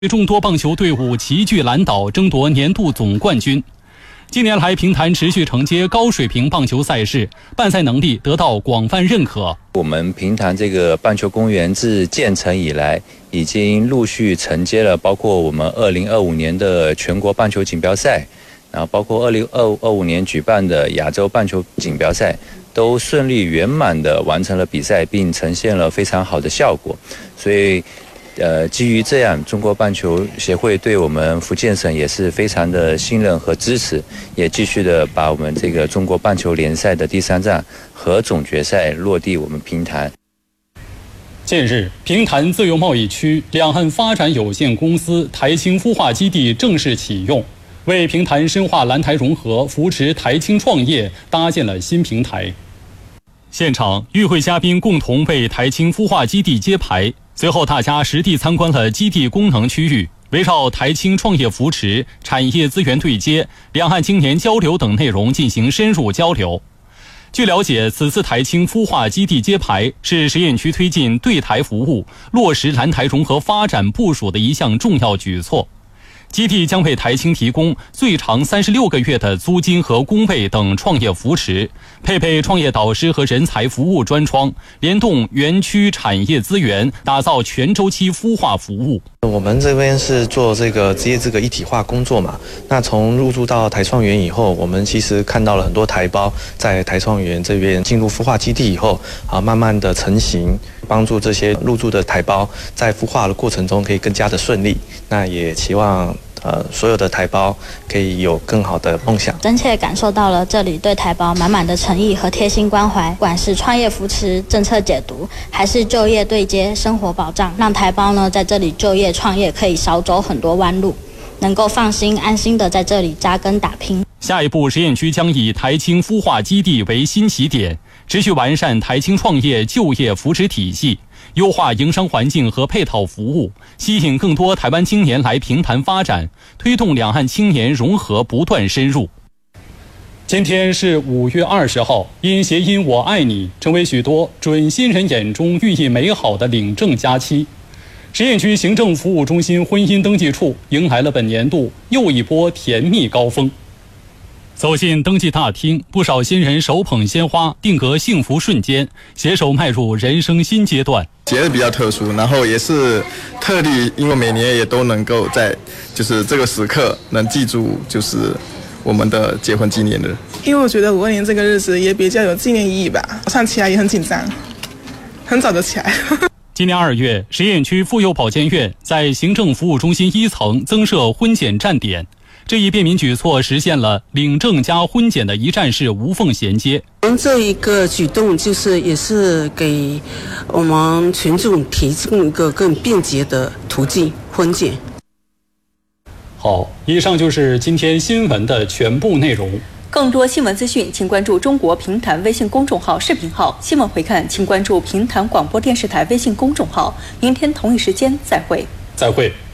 众多棒球队伍齐聚蓝岛，争夺年度总冠军。近年来，评坛持续承接高水平棒球赛事，办赛能力得到广泛认可。 我们评坛这个棒球公园自建成以来，已经陆续承接了包括我们2025年的全国棒球锦标赛，然后包括2025年举办的亚洲棒球锦标赛，都顺利圆满地完成了比赛，并呈现了非常好的效果。所以基于这样，中国棒球协会对我们福建省也是非常的信任和支持，也继续的把我们这个中国棒球联赛的第3站和总决赛落地我们评坛。 近日，评坛自由贸易区两岸发展有限公司台青孵化基地正式启用，为评坛深化蓝台融合、扶持台青创业搭建了新平台。现场，与会嘉宾共同为台青孵化基地揭牌。随后，大家实地参观了基地功能区域，围绕台青创业扶持、产业资源对接、两岸青年交流等内容进行深入交流。据了解，此次台青孵化基地揭牌是实验区推进对台服务、落实蓝台融合发展部署的一项重要举措。基地将为台青提供最长36个月的租金和工位等创业扶持，配备创业导师和人才服务专窗，联动园区产业资源，打造全周期孵化服务。 我们这边是做这个职业资格一体化工作嘛，那从入驻到台创园以后，我们其实看到了很多台胞在台创园这边进入孵化基地以后，慢慢的成型，帮助这些入驻的台胞在孵化的过程中可以更加的顺利。那也期望所有的台胞可以有更好的梦想。 真切感受到了这里对台胞满满的诚意和贴心关怀，不管是创业扶持、政策解读，还是就业对接、生活保障，让台胞呢在这里就业创业可以少走很多弯路，能够放心安心的在这里扎根打拼。 下一步，实验区将以台青孵化基地为新起点，持续完善台青创业就业扶持体系，优化营商环境和配套服务，吸引更多台湾青年来评坛发展，推动两岸青年融合不断深入。今天是5月20号，因谐音我爱你成为许多准新人眼中寓意美好的领证佳期。实验区行政服务中心婚姻登记处迎来了本年度又一波甜蜜高峰。走进登记大厅，不少新人手捧鲜花，定格幸福瞬间，携手迈入人生新阶段。 节日比较特殊，然后也是特地，因为每年也都能够在就是这个时刻能记住，就是我们的结婚纪念日。 因为我觉得5、2年这个日子也比较有纪念意义吧。早上起来也很紧张，很早就起来。 今年2月，实验区妇幼保健院在行政服务中心1层增设婚检站点。这一便民举措实现了领证加婚检的一站式无缝衔接。 我们这一个举动也是给我们群众提供一个更便捷的途径婚检。 好，以上就是今天新闻的全部内容。 更多新闻资讯，请关注中国评坛微信公众号、视频号。新闻回看，请关注评坛广播电视台微信公众号。明天同一时间再会。 再会。